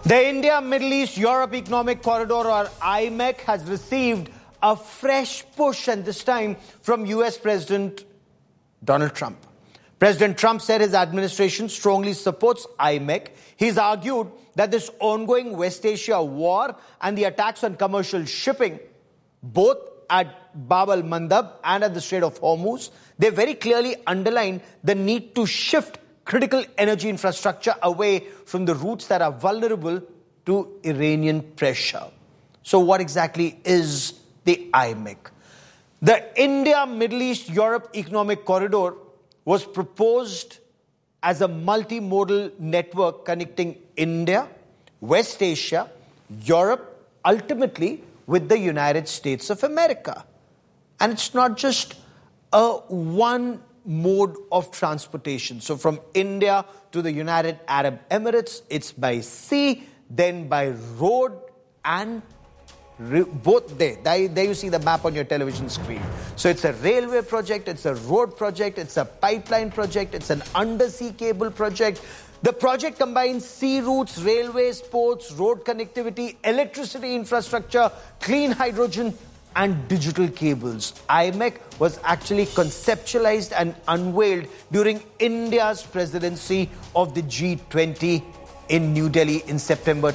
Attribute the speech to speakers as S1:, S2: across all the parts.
S1: The India-Middle East-Europe Economic Corridor, or IMEC, has received a fresh push, and this time from US President Donald Trump. President Trump said his administration strongly supports IMEC. He's argued that this ongoing West Asia war and the attacks on commercial shipping, both at Bab al-Mandab and at the Strait of Hormuz, they very clearly underline the need to shift critical energy infrastructure away from the routes that are vulnerable to Iranian pressure. So what exactly is the IMEC? The India-Middle East-Europe Economic Corridor was proposed as a multimodal network connecting India, West Asia, Europe, ultimately with the United States of America. And it's not just a one mode of transportation. So from India to the United Arab Emirates, it's by sea, then by road, and both there. There you see the map on your television screen. So it's a railway project, it's a road project, it's a pipeline project, it's an undersea cable project. The project combines sea routes, railways, ports, road connectivity, electricity infrastructure, clean hydrogen, and digital cables. IMEC was actually conceptualized and unveiled during India's presidency of the G20 in New Delhi in September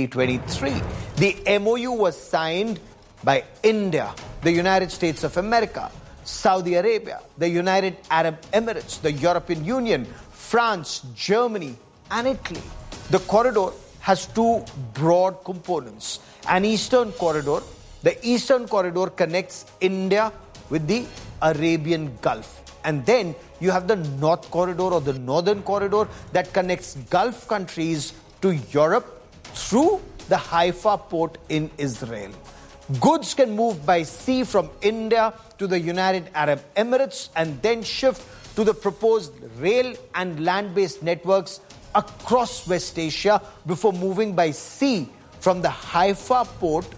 S1: 2023. The MOU was signed by India, the United States of America, Saudi Arabia, the United Arab Emirates, the European Union, France, Germany, and Italy. The corridor has two broad components. An eastern corridor. The eastern corridor connects India with the Arabian Gulf. And then you have the north corridor, or the northern corridor, that connects Gulf countries to Europe through the Haifa port in Israel. Goods can move by sea from India to the United Arab Emirates and then shift to the proposed rail and land-based networks across West Asia before moving by sea from the Haifa port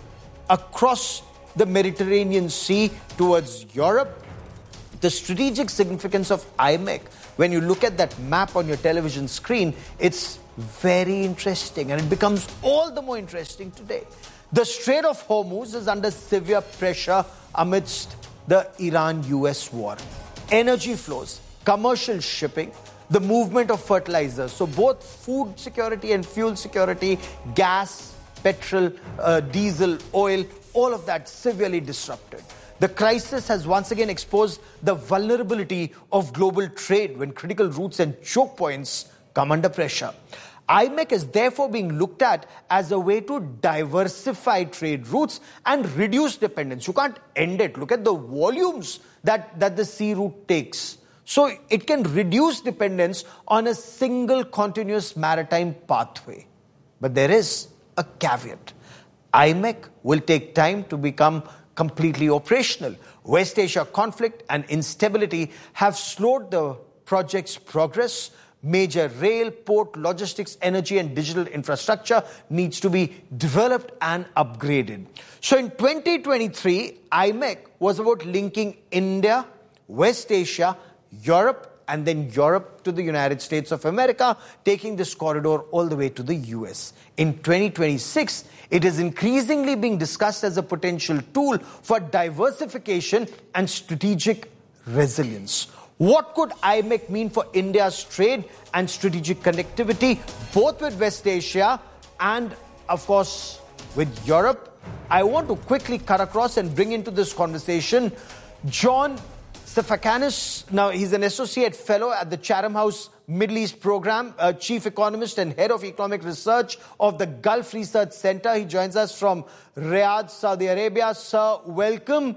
S1: across the Mediterranean Sea towards Europe. The strategic significance of IMEC, when you look at that map on your television screen, it's very interesting, and it becomes all the more interesting today. The Strait of Hormuz is under severe pressure amidst the Iran-US war. Energy flows, commercial shipping, the movement of fertilizers, so both food security and fuel security, gas, petrol, diesel, oil, all of that severely disrupted. The crisis has once again exposed the vulnerability of global trade when critical routes and choke points come under pressure. IMEC is therefore being looked at as a way to diversify trade routes and reduce dependence. You can't end it. Look at the volumes that the sea route takes. So it can reduce dependence on a single continuous maritime pathway. But there is a caveat. IMEC will take time to become completely operational. West Asia conflict and instability have slowed the project's progress. Major rail, port, logistics, energy, and digital infrastructure needs to be developed and upgraded. So in 2023, IMEC was about linking India, West Asia, Europe, and then Europe to the United States of America, taking this corridor all the way to the US. In 2026, it is increasingly being discussed as a potential tool for diversification and strategic resilience. What could IMEC mean for India's trade and strategic connectivity, both with West Asia and, of course, with Europe? I want to quickly cut across and bring into this conversation John Sifakanis. Now, he's an associate fellow at the Chatham House Middle East Program, chief economist and head of economic research of the Gulf Research Center. He joins us from Riyadh, Saudi Arabia. Sir, welcome.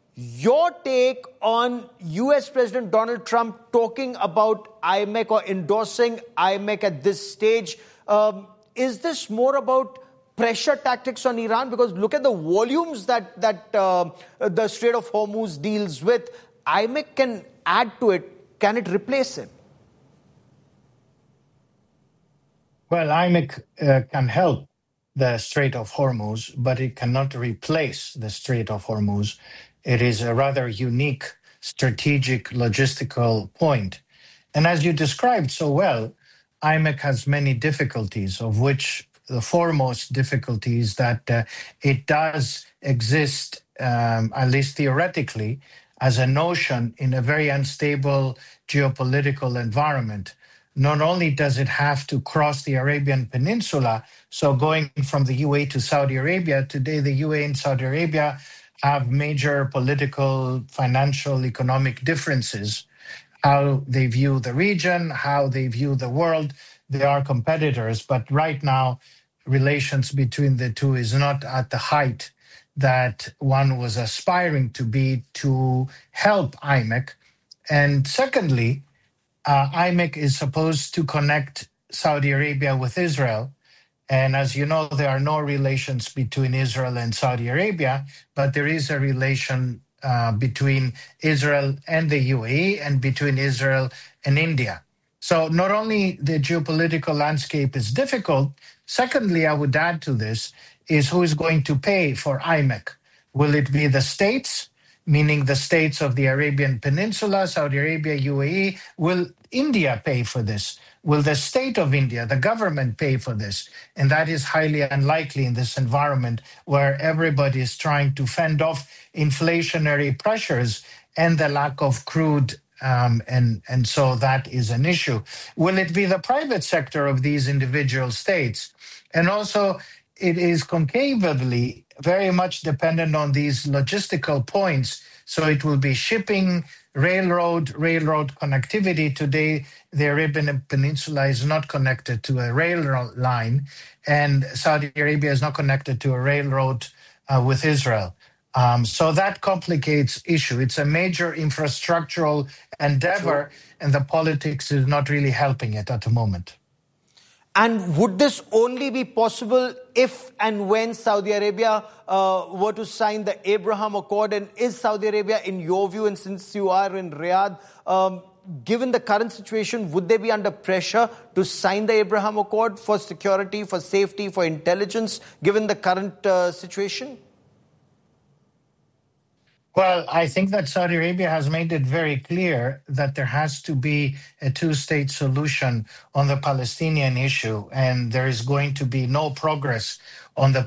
S1: Your take on US President Donald Trump talking about IMEC or endorsing IMEC at this stage. Is this more about pressure tactics on Iran? Because look at the volumes that the Strait of Hormuz deals with. IMEC can add to it. Can it replace it?
S2: Well, IMEC can help the Strait of Hormuz, but it cannot replace the Strait of Hormuz. It is a rather unique strategic logistical point. And as you described so well, IMEC has many difficulties, of which the foremost difficulty is that it does exist, at least theoretically, as a notion in a very unstable geopolitical environment. Not only does it have to cross the Arabian Peninsula, so going from the UAE to Saudi Arabia, today the UAE and Saudi Arabia have major political, financial, economic differences, how they view the region, how they view the world. They are competitors, but right now, relations between the two is not at the height that one was aspiring to be to help IMEC. And secondly, IMEC is supposed to connect Saudi Arabia with Israel. And as you know, there are no relations between Israel and Saudi Arabia, but there is a relation between Israel and the UAE and between Israel and India. So not only the geopolitical landscape is difficult, secondly, I would add to this, is who is going to pay for IMEC? Will it be the states, meaning the states of the Arabian Peninsula, Saudi Arabia, UAE? Will India pay for this? Will the state of India, the government, pay for this? And that is highly unlikely in this environment where everybody is trying to fend off inflationary pressures and the lack of crude. And so that is an issue. Will it be the private sector of these individual states? And also, it is concavely very much dependent on these logistical points. So it will be shipping, railroad connectivity. Today, the Arabian Peninsula is not connected to a railroad line, and Saudi Arabia is not connected to a railroad with Israel. So that complicates issue. It's a major infrastructural endeavor, and the politics is not really helping it at the moment.
S1: And would this only be possible if and when Saudi Arabia were to sign the Abraham Accord? And is Saudi Arabia, in your view, and since you are in Riyadh, given the current situation, would they be under pressure to sign the Abraham Accord for security, for safety, for intelligence, given the current situation?
S2: Well, I think that Saudi Arabia has made it very clear that there has to be a two-state solution on the Palestinian issue, and there is going to be no progress on the